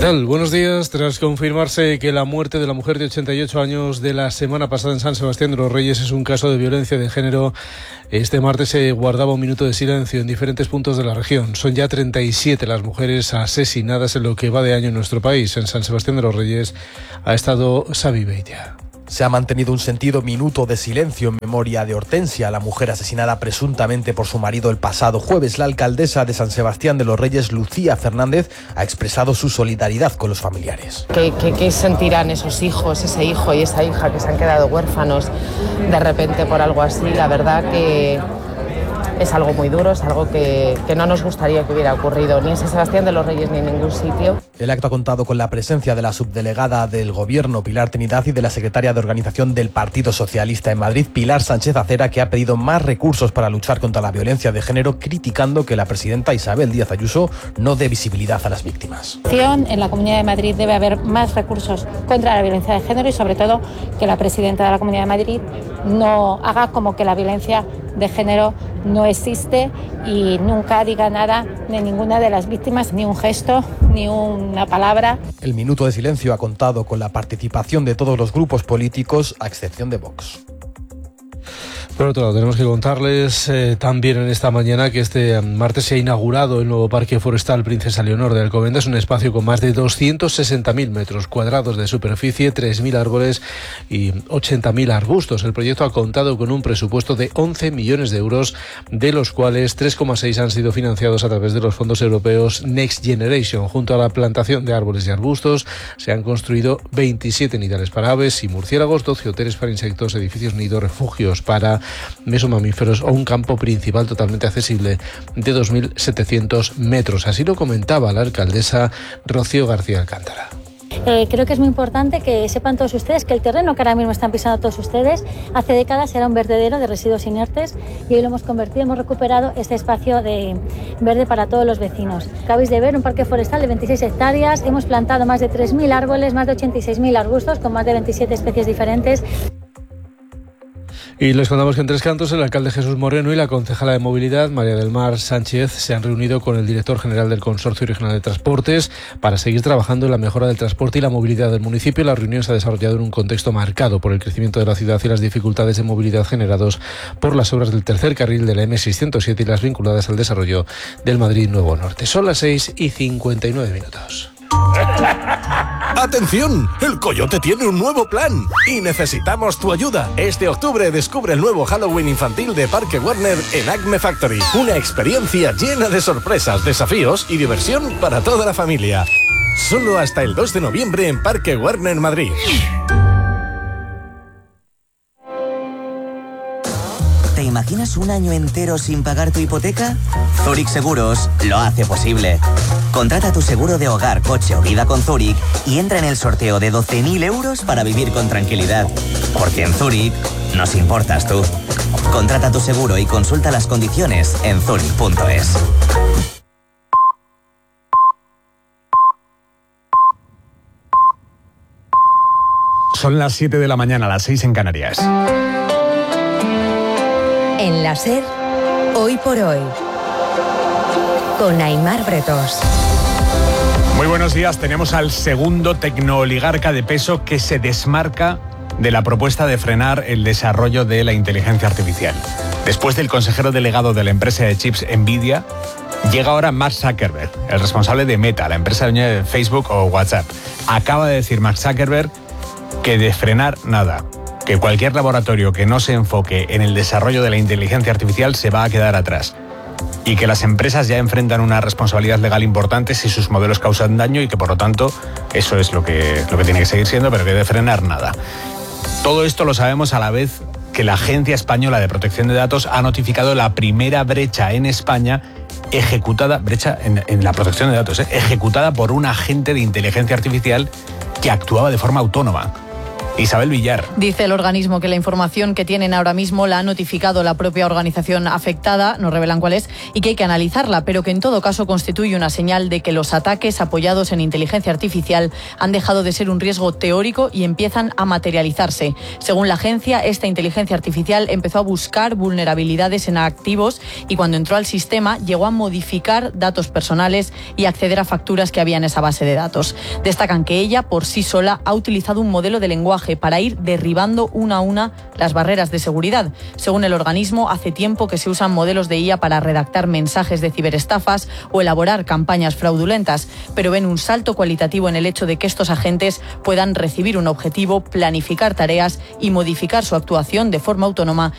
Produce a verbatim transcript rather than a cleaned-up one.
tal? Buenos días. Tras confirmarse que la muerte de la mujer de ochenta y ocho años de la semana pasada en San Sebastián de los Reyes es un caso de violencia de género, este martes se guardaba un minuto de silencio en diferentes puntos de la región. Son ya treinta y siete las mujeres asesinadas en lo que va de año en nuestro país. En San Sebastián de los Reyes ha estado Xavi Beitia. Se ha mantenido un sentido minuto de silencio en memoria de Hortensia, la mujer asesinada presuntamente por su marido el pasado jueves. La alcaldesa de San Sebastián de los Reyes, Lucía Fernández, ha expresado su solidaridad con los familiares. ¿Qué, qué, qué sentirán esos hijos, ese hijo y esa hija que se han quedado huérfanos de repente por algo así? La verdad que es algo muy duro, es algo que, que no nos gustaría que hubiera ocurrido ni en San Sebastián de los Reyes ni en ningún sitio. El acto ha contado con la presencia de la subdelegada del Gobierno, Pilar Trinidad, y de la secretaria de Organización del Partido Socialista en Madrid, Pilar Sánchez Acera, que ha pedido más recursos para luchar contra la violencia de género, criticando que la presidenta Isabel Díaz Ayuso no dé visibilidad a las víctimas. En la Comunidad de Madrid debe haber más recursos contra la violencia de género y, sobre todo, que la presidenta de la Comunidad de Madrid no haga como que la violencia de género no existe y nunca diga nada de ninguna de las víctimas, ni un gesto, ni una palabra. El minuto de silencio ha contado con la participación de todos los grupos políticos, a excepción de Vox. Por otro lado, tenemos que contarles eh, también en esta mañana que este martes se ha inaugurado el nuevo Parque Forestal Princesa Leonor de Alcobendas, un espacio con más de doscientos sesenta mil metros cuadrados de superficie, tres mil árboles y ochenta mil arbustos. El proyecto ha contado con un presupuesto de once millones de euros, de los cuales tres coma seis han sido financiados a través de los fondos europeos Next Generation. Junto a la plantación de árboles y arbustos, se han construido veintisiete nidales para aves y murciélagos, doce hoteles para insectos, edificios nido, refugios para mesomamíferos o un campo principal totalmente accesible de dos mil setecientos metros. Así lo comentaba la alcaldesa Rocío García Alcántara. Eh, creo que es muy importante que sepan todos ustedes que el terreno que ahora mismo están pisando todos ustedes hace décadas era un vertedero de residuos inertes y hoy lo hemos convertido, hemos recuperado este espacio de verde para todos los vecinos. Acabáis de ver un parque forestal de veintiséis hectáreas, hemos plantado más de tres mil árboles, más de ochenta y seis mil arbustos con más de veintisiete especies diferentes. Y les contamos que en Tres Cantos el alcalde Jesús Moreno y la concejala de Movilidad, María del Mar Sánchez, se han reunido con el director general del Consorcio Regional de Transportes para seguir trabajando en la mejora del transporte y la movilidad del municipio. La reunión se ha desarrollado en un contexto marcado por el crecimiento de la ciudad y las dificultades de movilidad generados por las obras del tercer carril de la eme seiscientos siete y las vinculadas al desarrollo del Madrid Nuevo Norte. Son las seis y cincuenta y nueve minutos. ¡Atención! El Coyote tiene un nuevo plan y necesitamos tu ayuda. Este octubre descubre el nuevo Halloween infantil de Parque Warner en Acme Factory. Una experiencia llena de sorpresas, desafíos y diversión para toda la familia. Solo hasta el dos de noviembre en Parque Warner Madrid. ¿Te imaginas un año entero sin pagar tu hipoteca? Zurich Seguros lo hace posible. Contrata tu seguro de hogar, coche o vida con Zurich y entra en el sorteo de doce mil euros para vivir con tranquilidad. Porque en Zurich nos importas tú. Contrata tu seguro y consulta las condiciones en zurich punto es. Son las siete de la mañana, las seis en Canarias. En la SER, hoy por hoy, con Aimar Bretos. Muy buenos días, tenemos al segundo tecnooligarca de peso que se desmarca de la propuesta de frenar el desarrollo de la inteligencia artificial. Después del consejero delegado de la empresa de chips Nvidia, llega ahora Mark Zuckerberg, el responsable de Meta, la empresa dueña de Facebook o WhatsApp. Acaba de decir Mark Zuckerberg que de frenar nada, que cualquier laboratorio que no se enfoque en el desarrollo de la inteligencia artificial se va a quedar atrás y que las empresas ya enfrentan una responsabilidad legal importante si sus modelos causan daño y que por lo tanto eso es lo que, lo que tiene que seguir siendo, pero que de frenar nada. Todo esto lo sabemos a la vez que la Agencia Española de Protección de Datos ha notificado la primera brecha en España ejecutada, brecha en, en la protección de datos, ¿eh? ejecutada por un agente de inteligencia artificial que actuaba de forma autónoma. Isabel Villar. Dice el organismo que la información que tienen ahora mismo la ha notificado la propia organización afectada, no revelan cuál es, y que hay que analizarla, pero que en todo caso constituye una señal de que los ataques apoyados en inteligencia artificial han dejado de ser un riesgo teórico y empiezan a materializarse. Según la agencia, esta inteligencia artificial empezó a buscar vulnerabilidades en activos y cuando entró al sistema llegó a modificar datos personales y acceder a facturas que había en esa base de datos. Destacan que ella, por sí sola, ha utilizado un modelo de lenguaje para ir derribando una a una las barreras de seguridad. Según el organismo, hace tiempo que se usan modelos de I A para redactar mensajes de ciberestafas o elaborar campañas fraudulentas, pero ven un salto cualitativo en el hecho de que estos agentes puedan recibir un objetivo, planificar tareas y modificar su actuación de forma autónoma